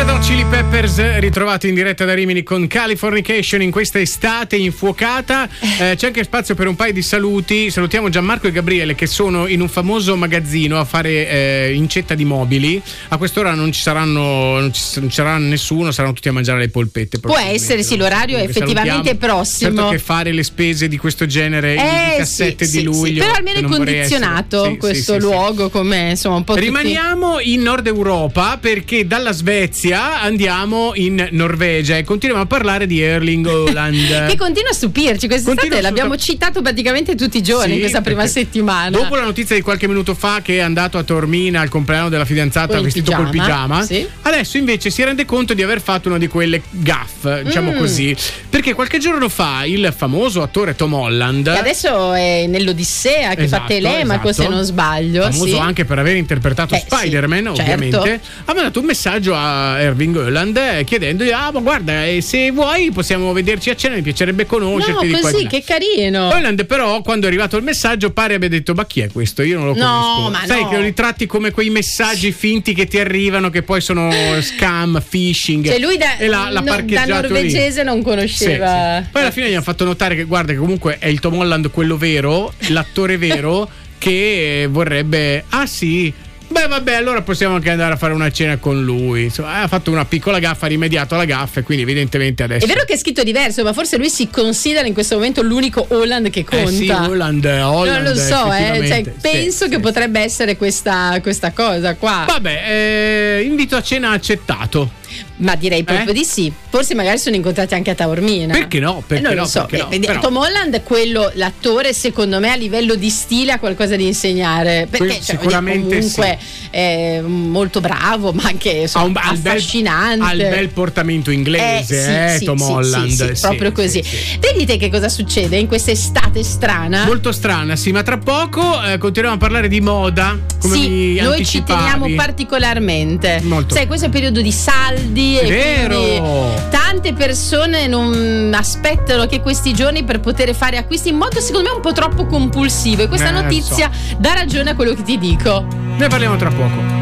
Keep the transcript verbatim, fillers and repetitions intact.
Red Hot Chili Peppers ritrovati in diretta da Rimini con Californication in questa estate infuocata. Eh, c'è anche spazio per un paio di saluti. Salutiamo Gianmarco e Gabriele che sono in un famoso magazzino a fare eh, incetta di mobili. A quest'ora non ci saranno, non ci, non ci sarà nessuno, saranno tutti a mangiare le polpette. Può essere, sì, l'orario è effettivamente prossimo. Certo che fare le spese di questo genere eh, il diciassette sì, di luglio. Sì, però almeno è condizionato sì, questo sì, luogo sì. Come insomma un po' Rimaniamo tutti... in Nord Europa perché dalla Svezia andiamo in Norvegia e continuiamo a parlare di Erling Haaland che continua a stupirci quest'estate, l'abbiamo citato praticamente tutti i giorni sì, in questa prima settimana. Dopo la notizia di qualche minuto fa che è andato a Taormina al compleanno della fidanzata con vestito pigiama, col pigiama sì. Adesso invece si rende conto di aver fatto una di quelle gaffe, diciamo mm. così, perché qualche giorno fa il famoso attore Tom Holland, che adesso è nell'Odissea che esatto, fa Telemaco esatto. se non sbaglio, famoso sì. anche per aver interpretato eh, Spider-Man sì, ovviamente certo. Ha mandato un messaggio a Erling Haaland chiedendogli ah ma guarda eh, se vuoi possiamo vederci a cena, mi piacerebbe conoscerti. No, di così, qua che carino. Haaland però quando è arrivato il messaggio pare abbia detto ma chi è questo? Io non lo conosco. No, ma sai no. che li tratti come quei messaggi finti che ti arrivano che poi sono scam, phishing. Cioè lui da, e la, la no, da norvegese lì. Non conosceva. Sì, sì. Poi alla fine gli hanno fatto notare che guarda che comunque è il Tom Holland quello vero, l'attore vero che vorrebbe ah sì beh vabbè allora possiamo anche andare a fare una cena con lui. Insomma ha fatto una piccola gaffa, ha rimediato alla gaffa e quindi evidentemente adesso è vero che è scritto diverso ma forse lui si considera in questo momento l'unico Haaland che conta. Eh sì, Haaland, Haaland non lo so eh, cioè, penso sì, che sì, potrebbe essere questa, questa cosa qua. Vabbè eh, invito a cena accettato. Ma direi proprio eh? di sì. Forse magari sono incontrati anche a Taormina. Perché no? Perché eh, non no, lo so. perché eh, no, però... Tom Holland, quello, l'attore, secondo me a livello di stile ha qualcosa da insegnare. Perché cioè, sicuramente comunque sì. è molto bravo, ma anche insomma, un, affascinante. Ha il bel portamento inglese, eh, sì, eh, sì, Tom sì, Holland. Sì, sì, sì, proprio sì, così. Sì, sì. Vedete che cosa succede in questa estate strana? Molto strana, sì, ma tra poco eh, continuiamo a parlare di moda. Come sì, mi noi anticipavi. ci teniamo particolarmente. Molto. Sai, questo è il periodo di saldi. È e vero. Tante persone non aspettano che questi giorni per poter fare acquisti in modo secondo me un po' troppo compulsivo e questa eh, notizia so. dà ragione a quello che ti dico. Ne parliamo tra poco.